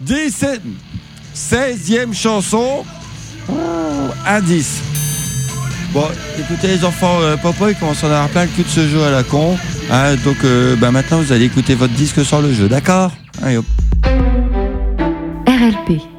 16e chanson. Indice. Bon, écoutez les enfants, papa il commence à en avoir plein le cul de ce jeu à la con. Hein, donc maintenant vous allez écouter votre disque sans le jeu, d'accord ? Allez hop. RLP.